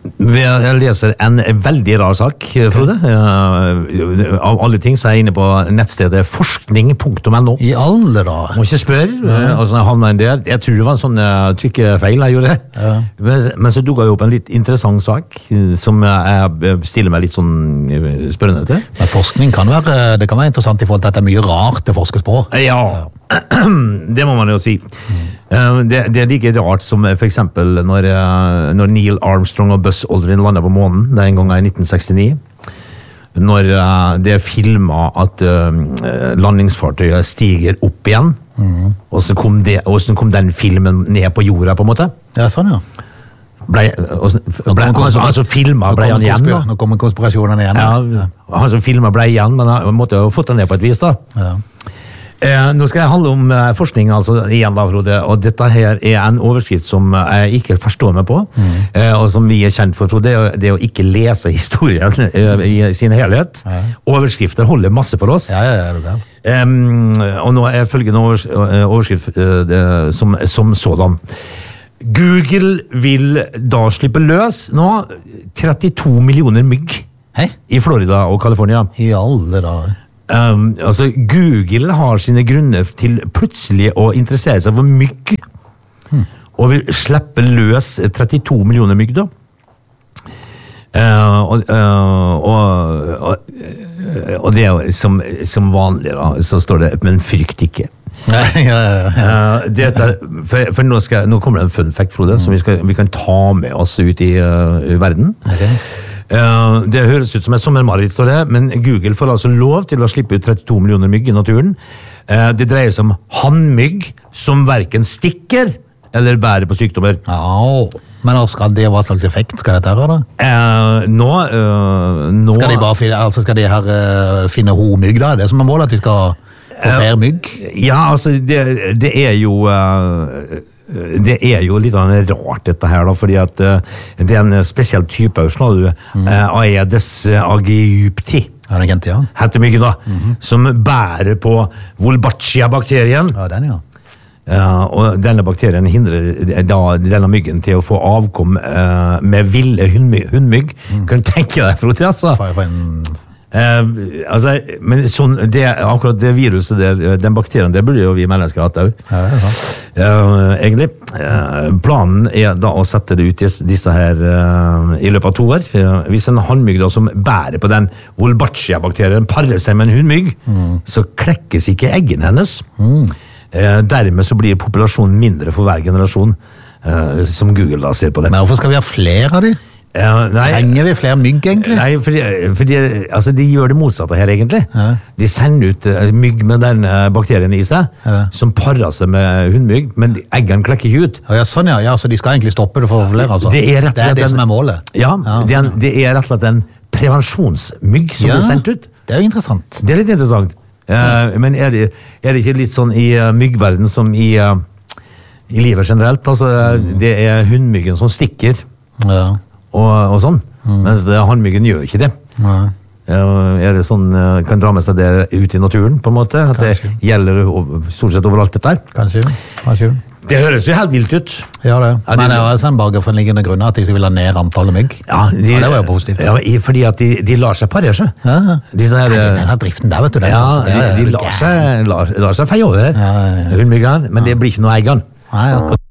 Jeg leser en veldig rar sak, Frode. Av alle ting så er jeg inne på nettstedet forskning.no. I alle da. Må ikke spørre, altså jeg havnet inn der. Jeg tror det var en sånn trykkefeil jeg gjorde. Ja. Men så dukket jeg opp en litt interessant sak, som jeg stiller meg litt sånn spørrende til. Men forskning kan være interessant i forhold til at det er mye rart det forskes på. Ja, det må man jo si. Det er like rart som for eksempel når Neil Armstrong og Buzz Aldrin landet på månen, det en gang i 1969. Når det filmet at landingsfartøyet stiger opp igjen, og så kom den filmen ned på jorda på en måte. Ja, sånn ja. Altså filmet ble han igjen da. Nå kommer konspirasjonen igjen. Ja, han som filmet ble igjen, men han måtte jo fått den ned på et vis da. Ja. Nå skal jeg handle om forskning, altså igjen da, Frode, og dette her er en overskrift som jeg ikke forstår meg på, og som vi er kjent for, Frode, det er å ikke lese historien i sin helhet. Ja. Overskrifter holder masse for oss. Ja, det er. Og nå er følgende overskrift som sådan. Google vil da slippe løs nå 32 millioner mygg i Florida og California. I alle dager. Altså Google har sine grunner til plutselig å interessere seg for mygg og vil slippe løs 32 millioner mygg da og det er jo som vanlig da, så står det men frykt ikke. For nå kommer det en fun fact, Frode, som vi kan ta med oss ut i verden. Det høres ut som en sommermareritt, står det, men Google får altså lov til å slippe ut 32 millioner mygg i naturen. Det dreier seg om hannmygg som hverken stikker eller bærer på sykdommer. Men hva slags effekt skal dette ha da? Nå skal de bare skal de her finne homygg da? Det som er målet at de skal få flere mygg? Ja, altså det er jo litt rart dette her da, fordi at det er en spesiell type Aedes aegypti. Ja, den kjente, ja. Heter myggen da, som bærer på Wolbachia-bakterien. Ja, den, ja. Og denne bakterien hindrer da denne myggen til å få avkom med ville hundmygg. Kan du tenke deg, Frode, altså? Men sånn, akkurat det viruset der, den bakterien, det burde jo vi mennesker hatt egentlig. Planen er da å sette det ut disse her i løpet av 2 år. Hvis en hannmygg da, som bærer på den Wolbachia-bakterien parer seg med en hundmygg, så klekkes ikke eggene hennes. Dermed så blir populasjonen mindre for hver generasjon, som Google da ser på det. Men hvorfor skal vi ha flere av de? Trenger vi flere mygg egentlig? Nei, fordi altså, de gjør det motsatte her egentlig. De sender ut mygg med den bakterien i seg, som parer seg med hundmygg, men eggene klekker ikke ut. Ja, sånn ja, så de skal egentlig stoppe det for å flere, altså. Det er det som er målet. Ja, det er rett og slett en prevensjonsmygg som blir sendt ut. Det er jo interessant. Det er litt interessant. Men er det ikke litt sånn i myggverden som i livet generelt? Altså, det er hundmyggen som stikker. Og sånn, mens hannmyggen gjør ikke det. Er det sånn, kan dra med seg det ut i naturen på en måte, at det gjelder stort sett overalt dette her? Kanskje. Det høres jo helt vilt ut. Ja, det. Men det er en bagerforliggende grunn at de ikke vil ha ned antallet mygg. Ja, det var jo positivt. Ja, fordi at de lar seg parere seg. Denne driften der, vet du. De lar seg feie over, hundmyggene, men det blir ikke noe eggene.